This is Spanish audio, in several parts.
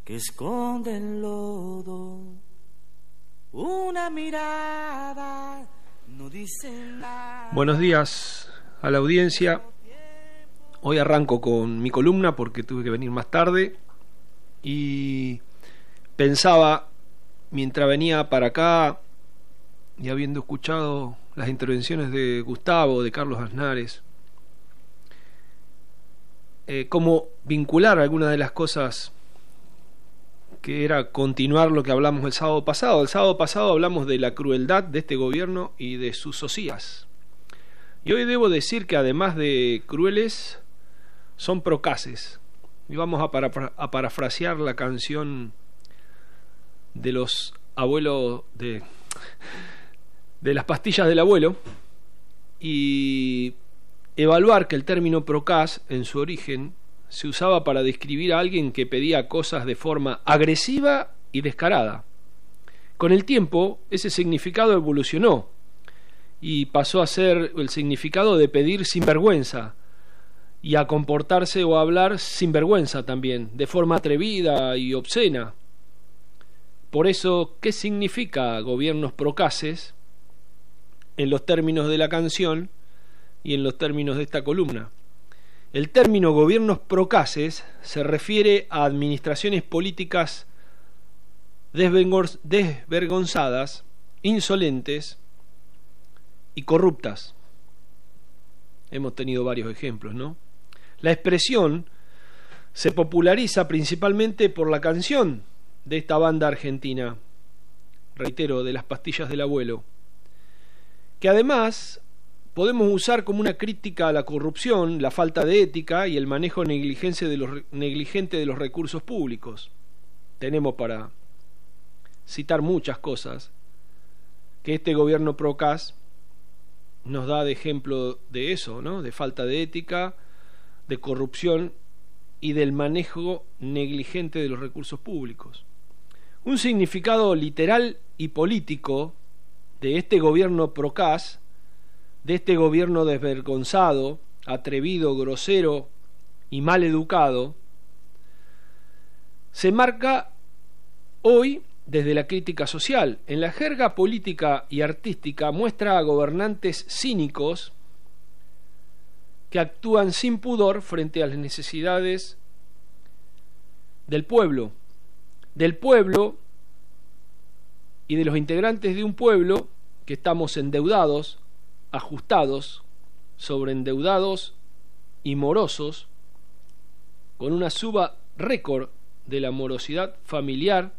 que esconde el lodo. Una mirada no dice nada. Buenos días a la audiencia. Hoy arranco con mi columna porque tuve que venir más tarde y pensaba mientras venía para acá y habiendo escuchado las intervenciones de Gustavo, de Carlos Aznares, cómo vincular algunas de las cosas que era continuar lo que hablamos el sábado pasado. El sábado pasado hablamos de la crueldad de este gobierno y de sus socias. Y hoy debo decir que además de crueles, son procaces. Y vamos a parafrasear la canción de los abuelos de las pastillas del abuelo y evaluar que el término procaz en su origen se usaba para describir a alguien que pedía cosas de forma agresiva y descarada. Con el tiempo, ese significado evolucionó y pasó a ser el significado de pedir sin vergüenza y a comportarse o a hablar sin vergüenza también, de forma atrevida y obscena. Por eso, ¿qué significa gobiernos procaces en los términos de la canción y en los términos de esta columna? El término gobiernos procaces se refiere a administraciones políticas desvergonzadas, insolentes y corruptas. Hemos tenido varios ejemplos, ¿no? La expresión se populariza principalmente por la canción de esta banda argentina, reitero, de las pastillas del abuelo, que además podemos usar como una crítica a la corrupción, la falta de ética y el manejo negligente de los recursos públicos. Tenemos para citar muchas cosas que este gobierno procaz nos da de ejemplo de eso, ¿no? De falta de ética, de corrupción y del manejo negligente de los recursos públicos. Un significado literal y político de este gobierno procaz, de este gobierno desvergonzado, atrevido, grosero y mal educado, se marca hoy desde la crítica social. En la jerga política y artística muestra a gobernantes cínicos que actúan sin pudor frente a las necesidades del pueblo y de los integrantes de un pueblo que estamos endeudados, ajustados, sobreendeudados y morosos, con una suba récord de la morosidad familiar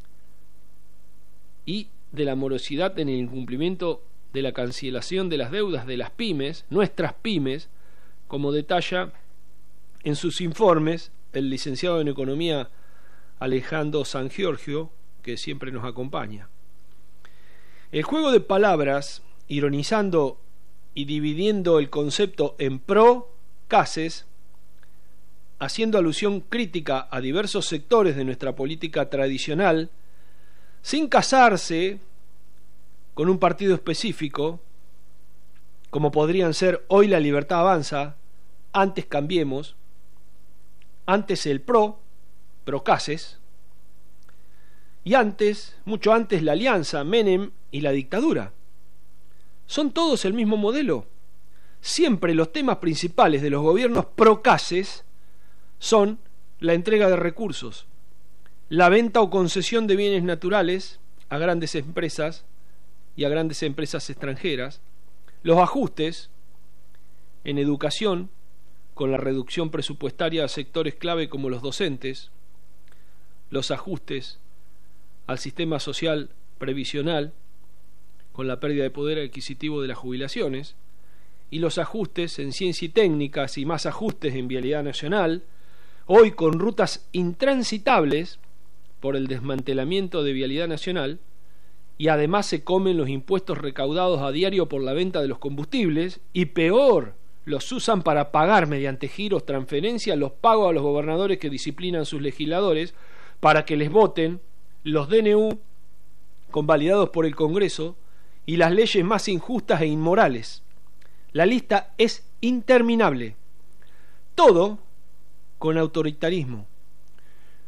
y de la morosidad en el incumplimiento de la cancelación de las deudas de las pymes, nuestras pymes, como detalla en sus informes el licenciado en Economía Alejandro San Giorgio, que siempre nos acompaña. El juego de palabras, ironizando y dividiendo el concepto en procaces, haciendo alusión crítica a diversos sectores de nuestra política tradicional, sin casarse con un partido específico, como podrían ser hoy La Libertad Avanza, antes Cambiemos, antes el procaces, y antes, mucho antes, la Alianza, Menem y la dictadura. ¿Son todos el mismo modelo? Siempre los temas principales de los gobiernos procaces son la entrega de recursos, la venta o concesión de bienes naturales a grandes empresas y a grandes empresas extranjeras, los ajustes en educación con la reducción presupuestaria a sectores clave como los docentes, los ajustes al sistema social previsional con la pérdida de poder adquisitivo de las jubilaciones, y los ajustes en ciencia y técnicas y más ajustes en vialidad nacional, hoy con rutas intransitables por el desmantelamiento de vialidad nacional, y además se comen los impuestos recaudados a diario por la venta de los combustibles, y peor, los usan para pagar mediante giros, transferencias, los pagos a los gobernadores que disciplinan sus legisladores para que les voten los DNU convalidados por el Congreso y las leyes más injustas e inmorales. La lista es interminable. Todo con autoritarismo,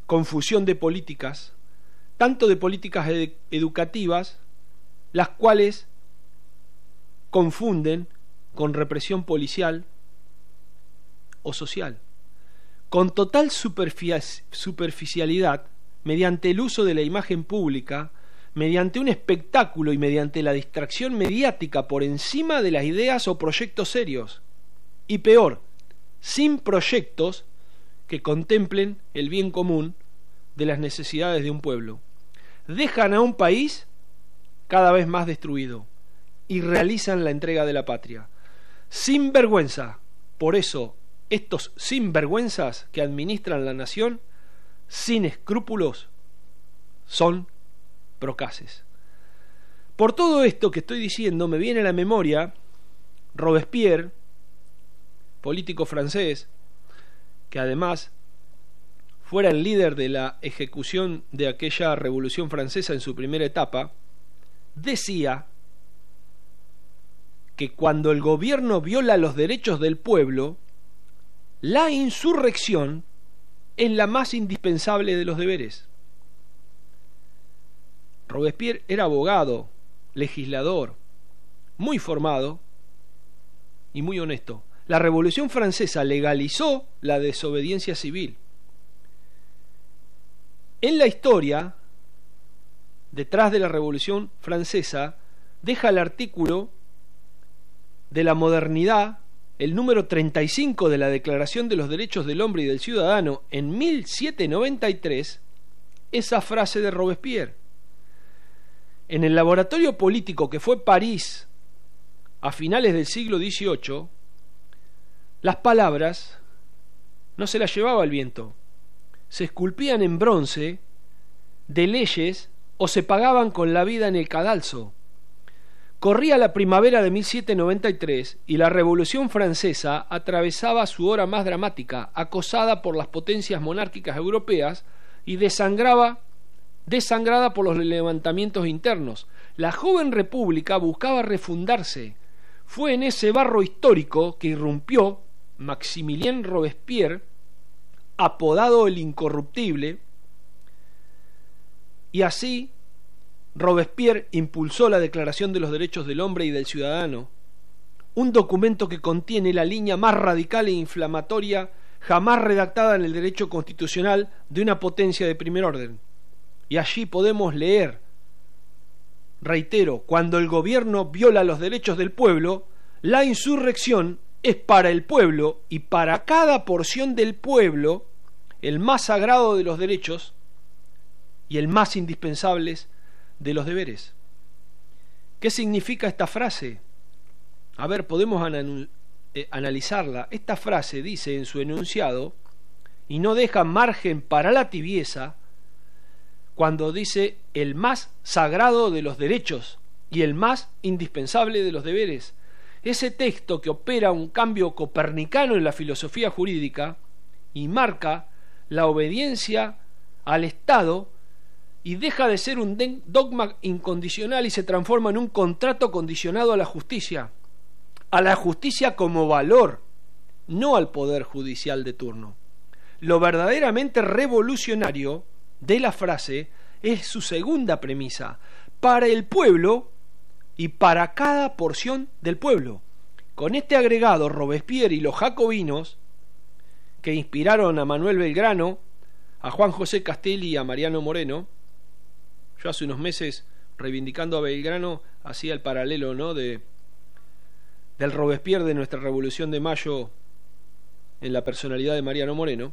confusión de políticas, tanto de políticas educativas, las cuales confunden con represión policial o social, con total superficialidad, mediante el uso de la imagen pública, mediante un espectáculo y mediante la distracción mediática por encima de las ideas o proyectos serios, y peor, sin proyectos que contemplen el bien común de las necesidades de un pueblo. Dejan a un país cada vez más destruido y realizan la entrega de la patria. Sin vergüenza. Por eso, estos sinvergüenzas que administran la nación, sin escrúpulos, son procaces. Por todo esto que estoy diciendo, me viene a la memoria Robespierre, político francés, que además fuera el líder de la ejecución de aquella Revolución Francesa en su primera etapa, decía que cuando el gobierno viola los derechos del pueblo, la insurrección es la más indispensable de los deberes. Robespierre era abogado, legislador, muy formado y muy honesto. La Revolución Francesa legalizó la desobediencia civil. En la historia, detrás de la Revolución Francesa, deja el artículo de la modernidad, el número 35 de la Declaración de los Derechos del Hombre y del Ciudadano, en 1793, esa frase de Robespierre. En el laboratorio político que fue París a finales del siglo XVIII, las palabras no se las llevaba el viento, se esculpían en bronce de leyes o se pagaban con la vida en el cadalso. Corría la primavera de 1793 y la Revolución Francesa atravesaba su hora más dramática, acosada por las potencias monárquicas europeas y desangrada por los levantamientos internos. La joven república buscaba refundarse. Fue en ese barro histórico que irrumpió Maximilien Robespierre, apodado el Incorruptible, y así Robespierre impulsó la Declaración de los Derechos del Hombre y del Ciudadano, un documento que contiene la línea más radical e inflamatoria jamás redactada en el derecho constitucional de una potencia de primer orden. Y allí podemos leer, reitero, cuando el gobierno viola los derechos del pueblo, la insurrección es para el pueblo y para cada porción del pueblo el más sagrado de los derechos y el más indispensable de los deberes. ¿Qué significa esta frase? A ver, podemos analizarla. Esta frase dice en su enunciado, y no deja margen para la tibieza, cuando dice el más sagrado de los derechos y el más indispensable de los deberes. Ese texto que opera un cambio copernicano en la filosofía jurídica y marca la obediencia al Estado y deja de ser un dogma incondicional y se transforma en un contrato condicionado a la justicia como valor, no al poder judicial de turno. Lo verdaderamente revolucionario de la frase es su segunda premisa: para el pueblo y para cada porción del pueblo. Con este agregado, Robespierre y los jacobinos, que inspiraron a Manuel Belgrano, a Juan José Castelli y a Mariano Moreno, yo hace unos meses, reivindicando a Belgrano, hacía el paralelo, ¿no?, del Robespierre de nuestra Revolución de Mayo en la personalidad de Mariano Moreno.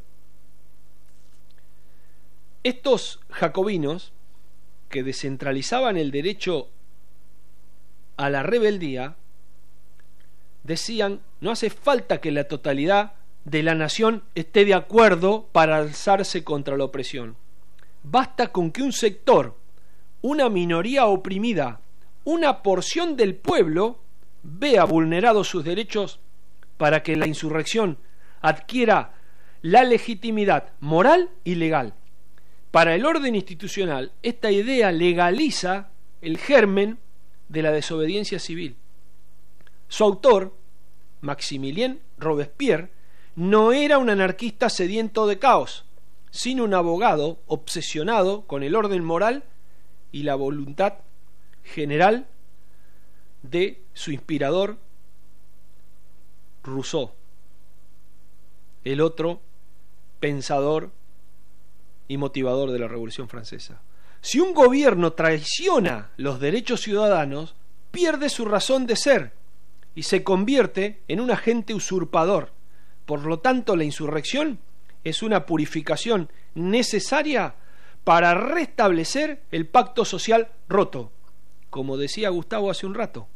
Estos jacobinos, que descentralizaban el derecho a la rebeldía, decían: no hace falta que la totalidad de la nación esté de acuerdo para alzarse contra la opresión. Basta con que un sector, una minoría oprimida, una porción del pueblo vea vulnerados sus derechos para que la insurrección adquiera la legitimidad moral y legal. Para el orden institucional, esta idea legaliza el germen de la desobediencia civil. Su autor, Maximilien Robespierre, no era un anarquista sediento de caos, sin un abogado obsesionado con el orden moral y la voluntad general de su inspirador Rousseau, el otro pensador y motivador de la Revolución Francesa. Si un gobierno traiciona los derechos ciudadanos, pierde su razón de ser y se convierte en un agente usurpador. Por lo tanto, la insurrección es una purificación necesaria para restablecer el pacto social roto, como decía Gustavo hace un rato.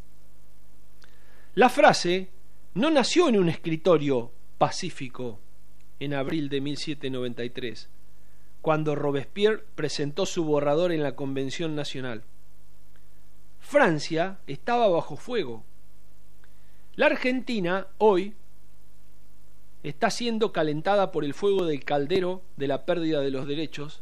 La frase no nació en un escritorio pacífico en abril de 1793, cuando Robespierre presentó su borrador en la Convención Nacional. Francia estaba bajo fuego. La Argentina hoy está siendo calentada por el fuego del caldero de la pérdida de los derechos,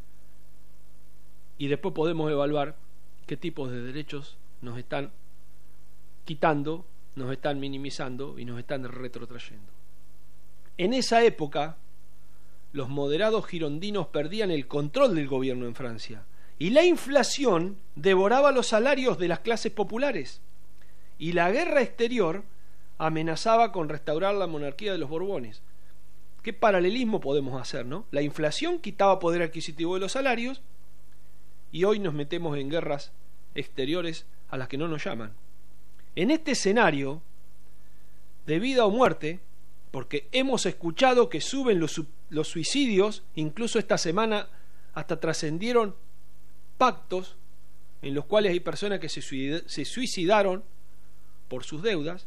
y después podemos evaluar qué tipos de derechos nos están quitando, nos están minimizando y nos están retrotrayendo. En esa época, los moderados girondinos perdían el control del gobierno en Francia, y la inflación devoraba los salarios de las clases populares, y la guerra exterior amenazaba con restaurar la monarquía de los Borbones. ¿Qué paralelismo podemos hacer, no? La inflación quitaba poder adquisitivo de los salarios, y hoy nos metemos en guerras exteriores a las que no nos llaman. En este escenario de vida o muerte, porque hemos escuchado que suben los suicidios, incluso esta semana hasta trascendieron pactos en los cuales hay personas que se suicidaron por sus deudas.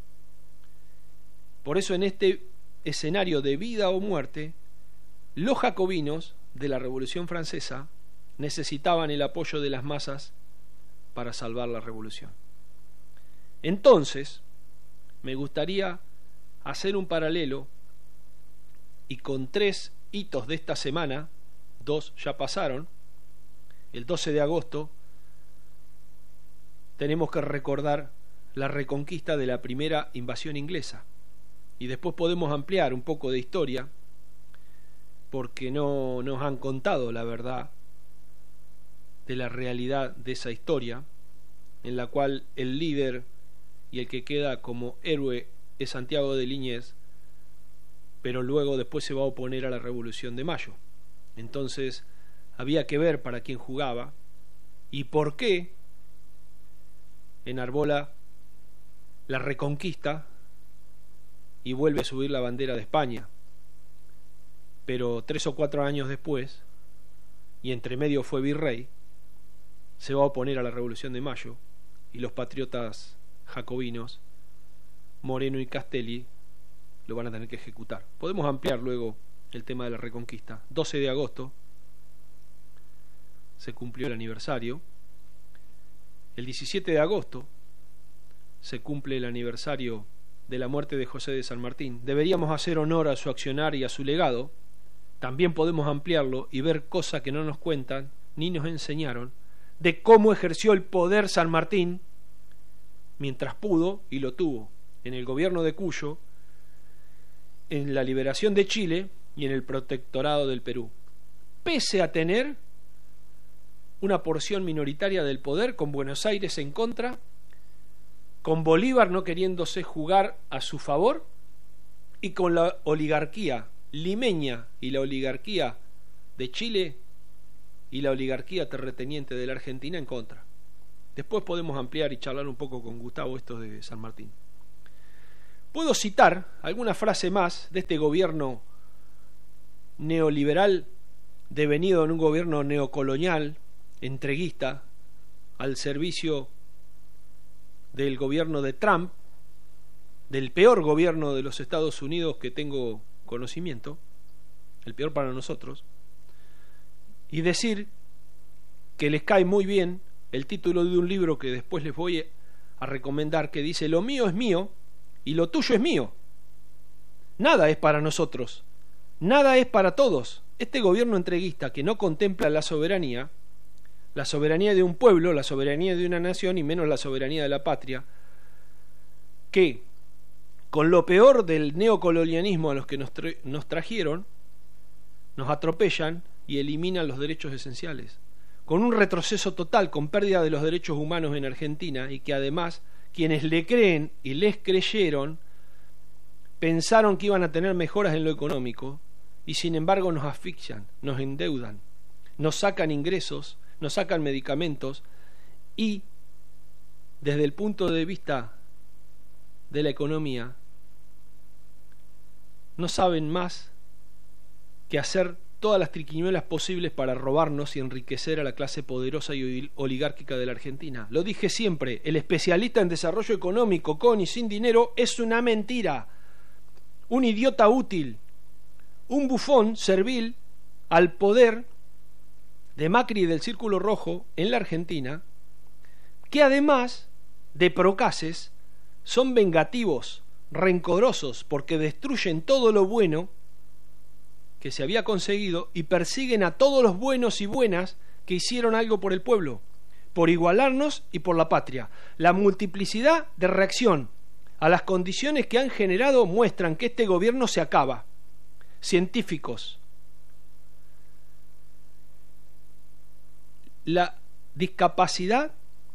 Por eso, en este escenario de vida o muerte, los jacobinos de la Revolución Francesa necesitaban el apoyo de las masas para salvar la revolución. Entonces, me gustaría hacer un paralelo, y con 3 hitos de esta semana, 2 ya pasaron. El 12 de agosto tenemos que recordar la reconquista de la primera invasión inglesa, y después podemos ampliar un poco de historia, porque no nos han contado la verdad de la realidad de esa historia, en la cual el líder y el que queda como héroe es Santiago de Liniers, pero luego después se va a oponer a la Revolución de Mayo. Entonces había que ver para quién jugaba y por qué enarbola la reconquista y vuelve a subir la bandera de España. Pero 3 o 4 años después, y entre medio fue virrey, se va a oponer a la Revolución de Mayo, y los patriotas jacobinos, Moreno y Castelli, lo van a tener que ejecutar. Podemos ampliar luego el tema de la reconquista. 12 de agosto se cumplió el aniversario. El 17 de agosto se cumple el aniversario de la muerte de José de San Martín. Deberíamos hacer honor a su accionar y a su legado. También podemos ampliarlo y ver cosas que no nos cuentan ni nos enseñaron de cómo ejerció el poder San Martín mientras pudo, y lo tuvo, en el gobierno de Cuyo, en la liberación de Chile y en el protectorado del Perú, pese a tener una porción minoritaria del poder, con Buenos Aires en contra, con Bolívar no queriéndose jugar a su favor, y con la oligarquía limeña y la oligarquía de Chile y la oligarquía terrateniente de la Argentina en contra. Después podemos ampliar y charlar un poco con Gustavo esto de San Martín. Puedo citar alguna frase más de este gobierno neoliberal devenido en un gobierno neocolonial, entreguista, al servicio del gobierno de Trump, del peor gobierno de los Estados Unidos que tengo conocimiento, el peor para nosotros, y decir que les cae muy bien el título de un libro que después les voy a recomendar, que dice: lo mío es mío y lo tuyo es mío. Nada es para nosotros, nada es para todos. Este gobierno entreguista que no contempla la soberanía de un pueblo, la soberanía de una nación y menos la soberanía de la patria, que con lo peor del neocolonialismo a los que nos trajeron, nos atropellan y eliminan los derechos esenciales, con un retroceso total, con pérdida de los derechos humanos en Argentina, y que además quienes le creen y les creyeron pensaron que iban a tener mejoras en lo económico y sin embargo nos asfixian, nos endeudan, nos sacan ingresos, nos sacan medicamentos y desde el punto de vista de la economía no saben más que hacer todas las triquiñuelas posibles para robarnos y enriquecer a la clase poderosa y oligárquica de la Argentina. Lo dije siempre, el especialista en desarrollo económico con y sin dinero es una mentira, un idiota útil, un bufón servil al poder de Macri y del Círculo Rojo en la Argentina, que además de procaces son vengativos, rencorosos, porque destruyen todo lo bueno que se había conseguido y persiguen a todos los buenos y buenas que hicieron algo por el pueblo, por igualarnos y por la patria. La multiplicidad de reacción a las condiciones que han generado muestran que este gobierno se acaba. Científicos, la discapacidad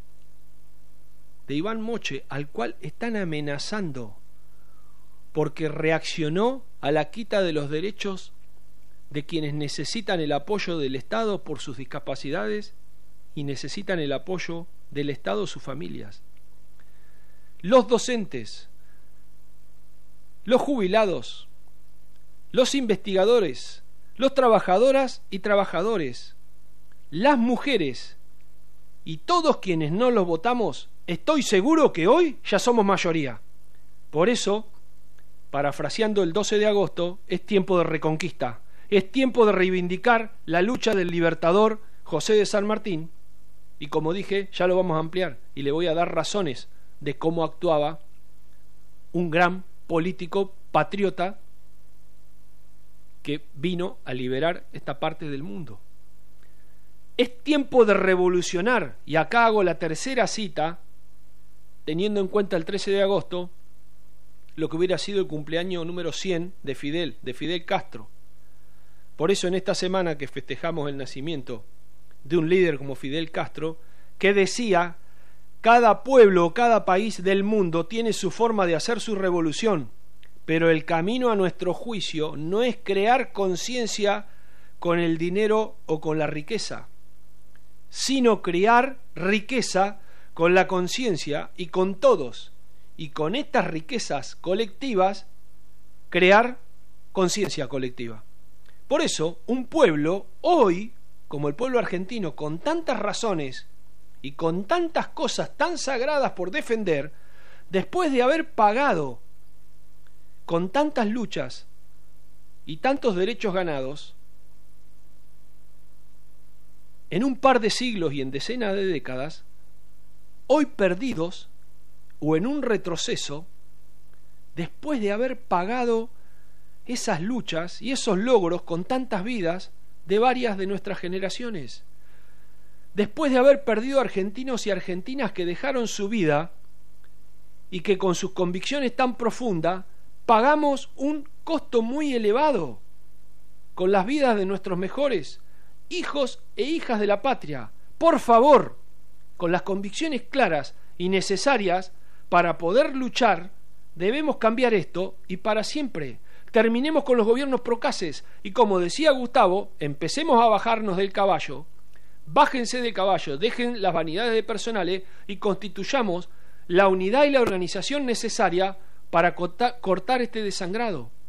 de Iván Moche, al cual están amenazando porque reaccionó a la quita de los derechos de quienes necesitan el apoyo del Estado por sus discapacidades y necesitan el apoyo del Estado sus familias. Los docentes, los jubilados, los investigadores, los trabajadoras y trabajadores, las mujeres y todos quienes no los votamos, estoy seguro que hoy ya somos mayoría. Por eso, parafraseando el 12 de agosto, es tiempo de reconquista. Es tiempo de reivindicar la lucha del libertador José de San Martín, y como dije, ya lo vamos a ampliar y le voy a dar razones de cómo actuaba un gran político patriota que vino a liberar esta parte del mundo. Es tiempo de revolucionar, y acá hago la tercera cita, teniendo en cuenta el 13 de agosto, lo que hubiera sido el cumpleaños número 100 de Fidel Castro. Por eso en esta semana que festejamos el nacimiento de un líder como Fidel Castro, que decía: cada pueblo, cada país del mundo tiene su forma de hacer su revolución, pero el camino a nuestro juicio no es crear conciencia con el dinero o con la riqueza, sino crear riqueza con la conciencia y con todos, y con estas riquezas colectivas crear conciencia colectiva. Por eso, un pueblo hoy, como el pueblo argentino, con tantas razones y con tantas cosas tan sagradas por defender, después de haber pagado con tantas luchas y tantos derechos ganados, en un par de siglos y en decenas de décadas, hoy perdidos o en un retroceso, después de haber pagado esas luchas y esos logros con tantas vidas de varias de nuestras generaciones, después de haber perdido argentinos y argentinas que dejaron su vida y que con sus convicciones tan profundas pagamos un costo muy elevado con las vidas de nuestros mejores hijos e hijas de la patria. Por favor, con las convicciones claras y necesarias para poder luchar, debemos cambiar esto y para siempre. Terminemos con los gobiernos procaces y, como decía Gustavo, empecemos a bajarnos del caballo. Bájense del caballo, dejen las vanidades de personales y constituyamos la unidad y la organización necesaria para cortar este desangrado.